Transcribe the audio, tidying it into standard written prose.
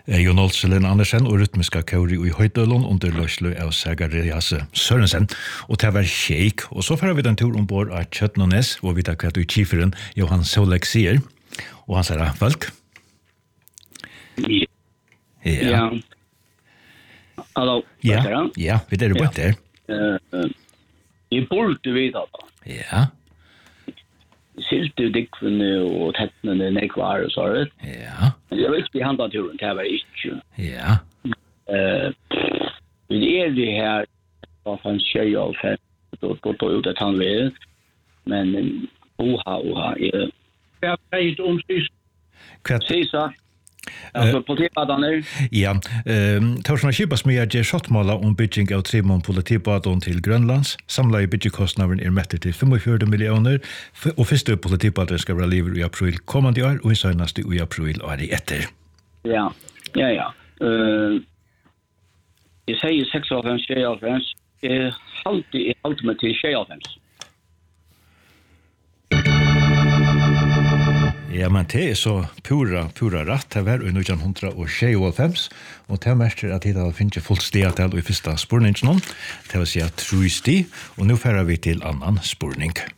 Jon Olsen Andersen og rytmiska kauri i Høydølund under løslu av Sagarias Sørensen. Og det var Shake. Og så får vi den tur ombord av Kjøtnones, og vi tar hva du kiferen Johan Solek sier. Og han sier folk. Ja. Hallo. Ja, vi er på der. I borde vita da. Ja. Silte dikvene og tettene nekvar og så. Ja. Jeg vet ikke handa turen, det var ikke. Ja. Vi er det her, hva fanns tjej og fem, då ut at han vil, men oha, jeg har ikke omstys. Sisa. Altså, politibadan Ja, Torsson Kibas med jeg skjottmåla om bygging av Trimon politibadan til Grønlands. Samla i byggekostnaden mettet til 45 millioner, og første politibadan skal være livet i april kommande år, og i seneste i april året etter. Ja. Jeg sier 96, jeg halte meg til 96. Ja, men det er så pura rett. Det var i 1926, og det mester at det finnes fullt sted til i første spurningen. Det vil si at 3 sti, og nå fører vi til annan spurning.